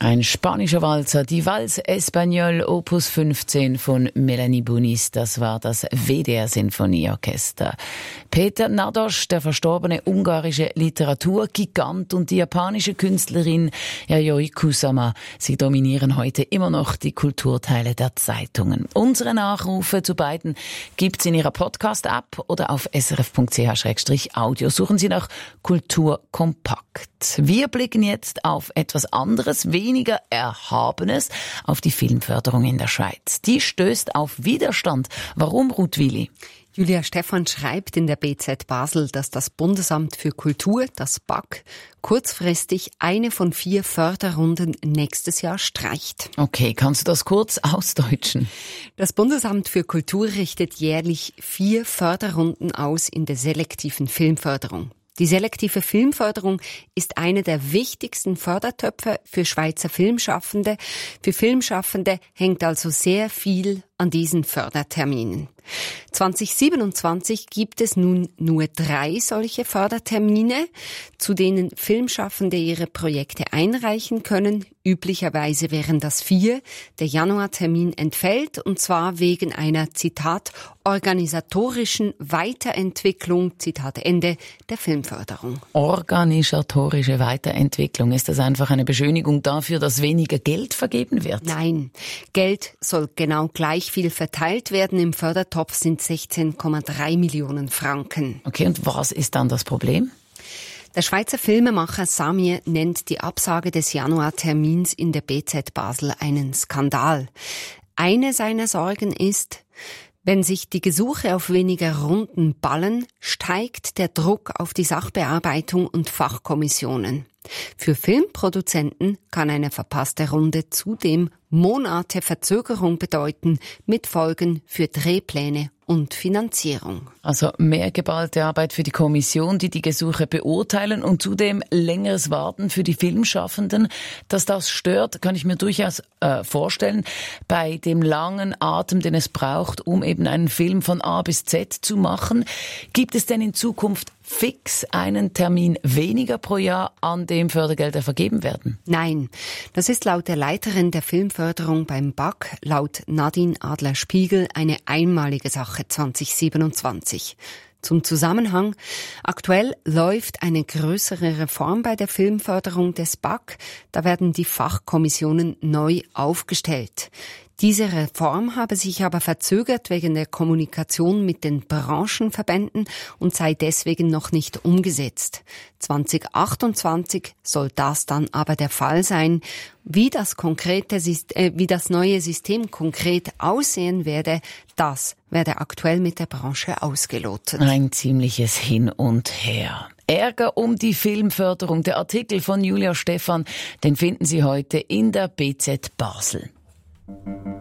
Ein spanischer Walzer, die Valse Espagnole Opus 15 von Melanie Bonis, das war das WDR-Sinfonieorchester. Peter Nados, der verstorbene ungarische Literaturgigant, und die japanische Künstlerin Yayoi Kusama, sie dominieren heute immer noch die Kulturteile der Zeitungen. Unsere Nachrufe zu beiden gibt's in ihrer Podcast-App oder auf srf.ch/audio. Suchen Sie nach Kultur kompakt. Wir blicken jetzt auf etwas anderes, weniger Erhabenes, auf die Filmförderung in der Schweiz. Die stößt auf Widerstand. Warum, Ruth Willi? Julia Stephan schreibt in der BZ Basel, dass das Bundesamt für Kultur, das BAK, kurzfristig eine von 4 Förderrunden nächstes Jahr streicht. Okay, kannst du das kurz ausdeutschen? Das Bundesamt für Kultur richtet jährlich 4 Förderrunden aus in der selektiven Filmförderung. Die selektive Filmförderung ist einer der wichtigsten Fördertöpfe für Schweizer Filmschaffende. Für Filmschaffende hängt also sehr viel an diesen Förderterminen. 2027 gibt es nun nur 3 solche Fördertermine, zu denen Filmschaffende ihre Projekte einreichen können. Üblicherweise wären das 4. Der Januartermin entfällt, und zwar wegen einer, Zitat, organisatorischen Weiterentwicklung, Zitat Ende, der Filmförderung. Organisatorische Weiterentwicklung, ist das einfach eine Beschönigung dafür, dass weniger Geld vergeben wird? Nein, Geld soll genau gleich viel verteilt werden. Im Fördertopf sind 16,3 Millionen Franken. Okay, und was ist dann das Problem? Der Schweizer Filmemacher Samir nennt die Absage des Januartermins in der BZ Basel einen Skandal. Eine seiner Sorgen ist, wenn sich die Gesuche auf weniger Runden ballen, steigt der Druck auf die Sachbearbeitung und Fachkommissionen. Für Filmproduzenten kann eine verpasste Runde zudem Monate Verzögerung bedeuten, mit Folgen für Drehpläne und Finanzierung. Also mehr geballte Arbeit für die Kommission, die die Gesuche beurteilen, und zudem längeres Warten für die Filmschaffenden. Dass das stört, kann ich mir durchaus vorstellen, bei dem langen Atem, den es braucht, um eben einen Film von A bis Z zu machen. Gibt es denn in Zukunft fix einen Termin weniger pro Jahr, an dem Fördergelder vergeben werden? Nein, das ist laut der Leiterin der Filmförderung beim BAK, laut Nadine Adler-Spiegel, eine einmalige Sache 2027. Zum Zusammenhang: Aktuell läuft eine größere Reform bei der Filmförderung des BAK. Da werden die Fachkommissionen neu aufgestellt. Diese Reform habe sich aber verzögert wegen der Kommunikation mit den Branchenverbänden und sei deswegen noch nicht umgesetzt. 2028 soll das dann aber der Fall sein. Wie das neue System konkret aussehen werde, das werde aktuell mit der Branche ausgelotet. Ein ziemliches Hin und Her. Ärger um die Filmförderung. Der Artikel von Julia Stephan, den finden Sie heute in der BZ Basel.